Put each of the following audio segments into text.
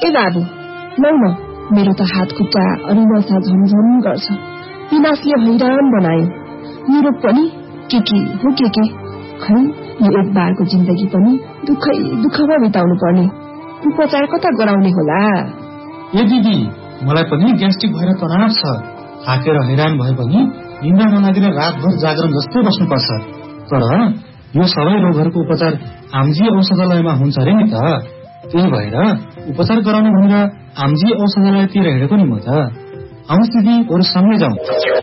ए बाबु लौ न, मेरो त हात खुट्टा अनि नसा झमझम गर्छ। विनाशले हैरान बनायो। मेरो पनि के हो के खै, यो एक बारको जिन्दगी पनि दुःखमा बिताउनु पर्ने। उपचार कता गराउने होला? ए दिदी, मलाई पनि ग्यास्ट्रिक भएर तनाव छ। थाकेर हैरान भए पनि निन्द्रा नलागेर रातभर जागरण जस्तै बस्नुपर्छ। तर यो सबै रोगहरूको उपचार आमजी औषधालयमा हुन्छ अरे नि त। त्यही भएर उपचार गराउनु भनेर आमजी औषधालयतिर हिँडेको नि म त। आउनुहोस् दिदी, बरु सँगै जाउँ।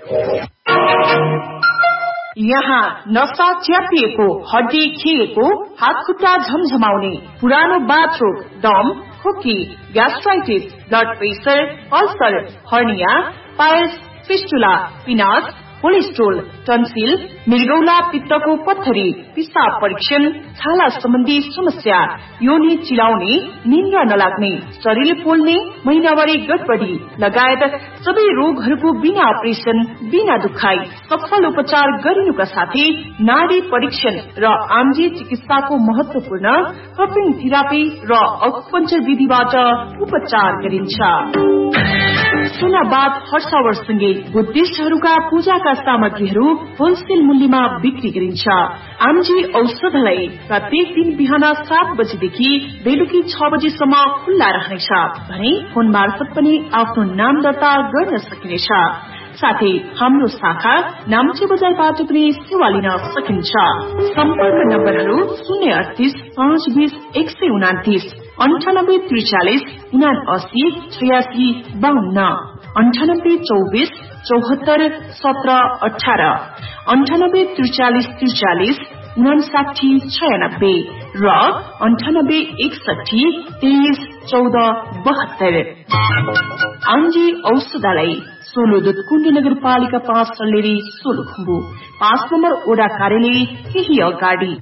यहाँ नसा च्यापिएको, हड्डी खिएको, हात खुट्टा झमझमाउने, पुरानो बाथरूम, दम, खोकी, gastritis, blood pressure, ulcer, hernia, piles, fistula, पिनास, cholesterol, tonsil, मृगौला पित्तको पत्थरी, पिसाब परीक्षण, छाला सम्बन्धी समस्या, योनि चिलाउने, निन्द्रा नलाग्ने, शरीर पोल्ने, महिनावारी गडबडी लगायत सबै रोगहरूको बिना अपरेसन, बिना दुखाई सफल उपचार गरिनुका साथै नाडी परीक्षण र आमजी चिकित्साको महत्वपूर्ण कपिङ थेरापी र अकुपञ्चर विधिबाट उपचार गरिन्छ। सुनाबाद हर्षवर्षसँगै बुद्धिस्टहरूका पूजाका सामग्रीहरू होलसेल मूल्यमा बिक्री गरिन्छ। आमजी औषधालय प्रत्येक दिन बिहान 7 बजेदेखि बेलुकी 6 बजेसम्म खुल्ला रहनेछ भने फोन मार्फत पनि आफ्नो नाम दर्ता गर्न सकिनेछ। साथै हाम्रो शाखा नाम्चे बजारबाट पनि सेवा लिन सकिन्छ। सम्पर्क नम्बरहरू 038 520 129, 98 43 79 86 52, 98 24 74 17 18, 98 43 43 59 96 र 98 61 23 14 72। आमजी औषधालय, सोलुदुत कुण्डी नगरपालिका 5 सल्लेरी सोलुखुम्बु, 5 नम्बर ओडा कार्यालय केही अगाडि।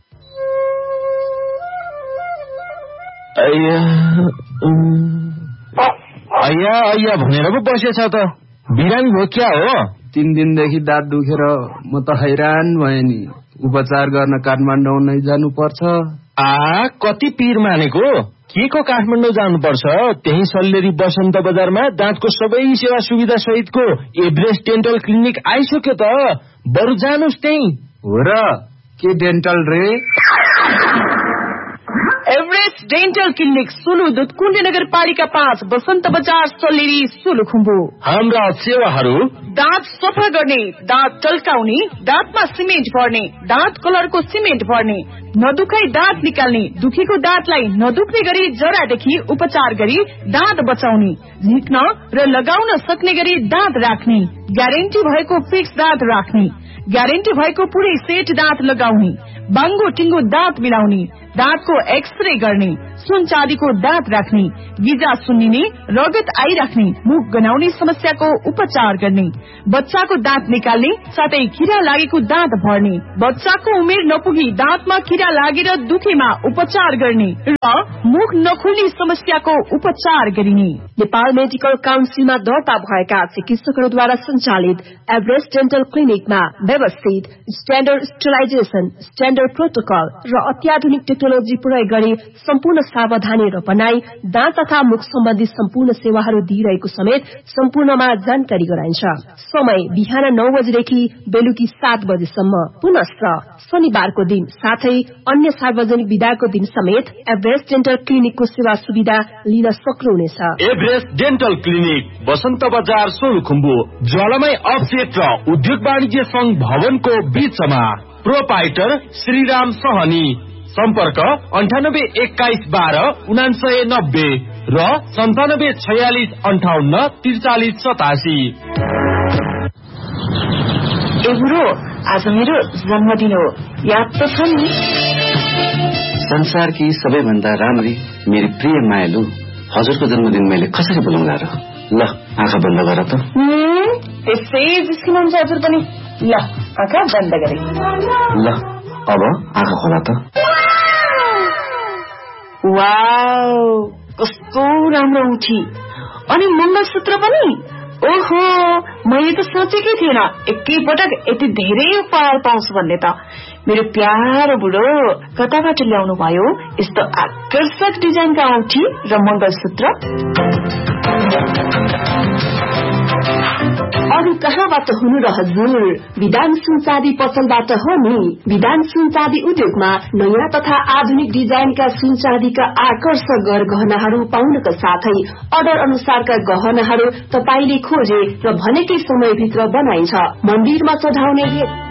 अय्या भनेर पो बसेछ त। बिरामी भयो क्या हो? 3 दिनदेखि दाँत दुखेर म त हैरान भएँ नि। उपचार गर्न काठमाडौँ नै जानु पर्छ। कति पीर मानेको? के को काठमाडौँ जानुपर्छ? त्यही सल्लेरी बसन्त बजारमा दाँतको सबै सेवा सुविधा सहितको एभरेस्ट डेन्टल क्लिनिक आइसक्यो त। बरु जानुस् त्यही। हो र, के डेन्टल रे? एभरेस्ट डेन्टल क्लिनिक, सोलुदुत कुण्डी नगरपालिका 5, बसन्त बजार सल्लेरी सोलुखुम्बु। हाम्रा सेवाहरू: दाँत सफा गर्ने, दाँत टल्काउने, दाँतमा सिमेन्ट भर्ने, दाँत कलरको सिमेन्ट भर्ने, नदुखाई दाँत निकाल्ने, दुखेको दाँतलाई नदुख्ने गरी जरादेखि उपचार गरी दाँत बचाउने, झिक्न र लगाउन सक्ने गरी दाँत राख्ने, ग्यारेन्टी भएको फिक्स दाँत राख्ने, ग्यारेन्टी भएको पुरै सेट दाँत लगाउने, बाङ्गो टिङ्गो दाँत मिलाउने, दाँतको एक्सरे गर्ने, सुन चाँदीको दाँत राख्ने, गिजा सुन्निने, रगत आइराख्ने, मुख गनाउने समस्याको उपचार गर्ने, बच्चाको दाँत निकाल्ने, साथै किरा लागेको दाँत भर्ने, बच्चाको उमेर नपुगी दाँतमा किरा लागेर दुखेमा उपचार गर्ने र मुख नखुल्ने समस्याको उपचार गरिने। नेपाल मेडिकल काउन्सिलमा दर्ता भएका चिकित्सकहरूद्वारा सञ्चालित एभरेस्ट डेन्टल क्लिनिकमा व्यवस्थित स्ट्याण्डर्ड स्टरलाइजेसन, स्ट्याण्डर्ड प्रोटोकल र अत्याधुनिक टेक्नोलोजी प्रयोग गरी सम्पूर्ण सावधानी र बनाई दाँत तथा मुख सम्बन्धी सम्पूर्ण सेवाहरू दिइरहेको समेत सम्पूर्णमा जानकारी गराइन्छ। समय बिहान 9 बजेदेखि बेलुकी 7 बजेसम्म। पुनश्च शनिबारको दिन साथै अन्य सार्वजनिक बिदाको दिन समेत एभरेस्ट डेन्टल क्लिनिकको सेवा सुविधा लिन सक्नुहुनेछ। एभरेस्ट डेन्टल क्लिनिक, बसन्त बजार सोलुखुम्बु, ज्वालामाई अफसेट र उद्योग वाणिज्य संघ भवनको बीचमा। प्रोपाइटर श्रीराम सहनी। सम्पर्क 98 21 12 990 र 97 46 58 43 87। गुरु, आज मेरो जन्मदिन हो, याद त छ नि? संसारकी सबैभन्दा राम्री मेरी प्रिय मायालु, हजुरको जन्मदिन मैले कसरी बोलाउँला र? ल आँखा बन्द गर त। त्यसै जिस्किनुहुन्छ हजुर पनि। ल आँखा बन्द गरे। ल अब आँखा खोला त। वाउ, कस्तो राम्रो उठी। अनि मङ्गलसूत्र पनि ओहो, मैले त सोचेकै थिएन एकैपटक यति धेरै उपहार पाउँछु भन्ने त। मेरो प्यारो बुढो कताबाट ल्याउनु भयो यस्तो आकर्षक डिजाइनका औँठी र मंगलसूत्र? अरू कहाँबाट हुनु र हजुर, विधान सुन चाँदी पसलबाट हो नि। विधान सुन चाँदी उद्योगमा नयाँ तथा आधुनिक डिजाइनका सुन चाँदीका आकर्षक गहनाहरू पाउनका साथै अर्डर अनुसारका गहनाहरू तपाईले खोजे र भनेकै समयभित्र बनाइन्छ। मन्दिरमा चढाउने